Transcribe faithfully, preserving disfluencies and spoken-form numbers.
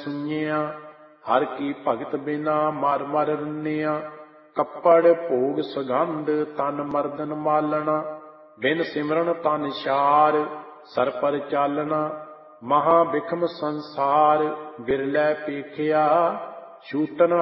ਸੁਣਿਆ। ਹਰ ਕੀ ਭਗਤ ਬਿਨਾ ਮਰ ਮਰ ਰੁੰਨਿਆ। ਕੱਪੜ ਭੋਗ ਸੁਗੰਧ ਤਨ ਮਰਦਨ ਮਾਲਣਾ। ਬਿਨ ਸਿਮਰਨ ਤਨ ਛਾਰ ਸਰ ਪਰ ਚਾਲਣਾ। ਮਹਾ ਬਿਖਮ ਸੰਸਾਰ ਬਿਰਲੇ ਪੇਖਿਆ। ਛੂਟਨ